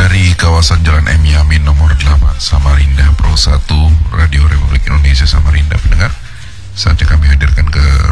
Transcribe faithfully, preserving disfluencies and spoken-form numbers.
dari kawasan Jalan M. Yamin nomor delapan Samarinda Pro satu Radio Republik Indonesia Samarinda pendengar. Saatnya kami hadirkan ke